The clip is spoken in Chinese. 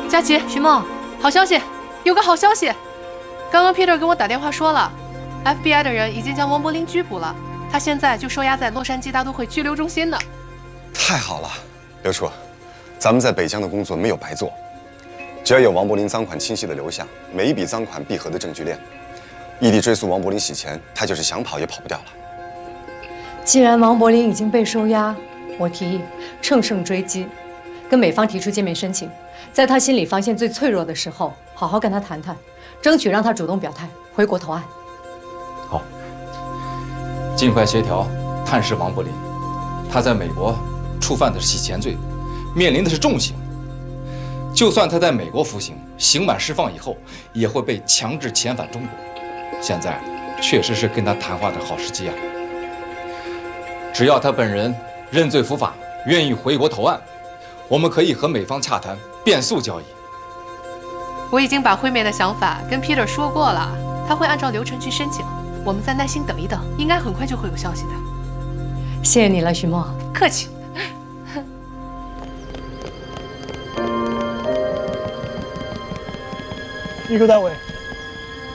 佳琪， 徐梦， 好消息，有个好消息。刚刚 Peter 跟我打电话说了 ，FBI 的人已经将王柏林拘捕了，他现在就收押在洛杉矶大都会拘留中心呢。 太好了，刘处，咱们在北疆的工作没有白做。只要有王柏林赃款清晰的留下，每一笔赃款闭合的证据链，异地追诉王柏林洗钱，他就是想跑也跑不掉了。 既然王柏林已经被收押，我提议乘胜追击，跟美方提出见面申请，在他心理防线最脆弱的时候，好好跟他谈谈，争取让他主动表态回国投案。 好，尽快协调探视王柏林。他在美国触犯的是洗钱罪，面临的是重刑。就算他在美国服刑，刑满释放以后，也会被强制遣返中国。现在确实是跟他谈话的好时机啊！只要他本人认罪伏法，愿意回国投案，我们可以和美方洽谈变速交易。 我已经把会面的想法跟 Peter 说过了，他会按照流程去申请，我们再耐心等一等，应该很快就会有消息的。 谢谢你了，徐梦。 客气。 艺术单位